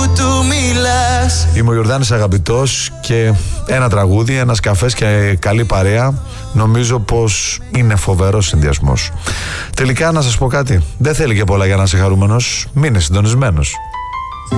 του μιλάς. Είμαι ο Ιορδάνης Αγαπητός και ένα τραγούδι, ένας καφές και καλή παρέα νομίζω πως είναι φοβερός συνδυασμός. Τελικά να σας πω κάτι, δεν θέλει και πολλά για να είσαι χαρούμενος, μείνε συντονισμένος.